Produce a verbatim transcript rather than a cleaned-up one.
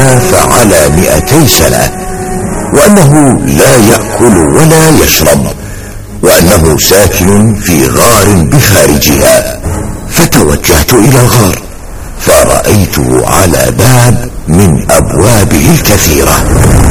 يتنافى على مئتي سنة، وأنه لا يأكل ولا يشرب، وأنه ساكن في غار بخارجها. فتوجهت إلى الغار فرأيته على باب من أبوابه الكثيرة.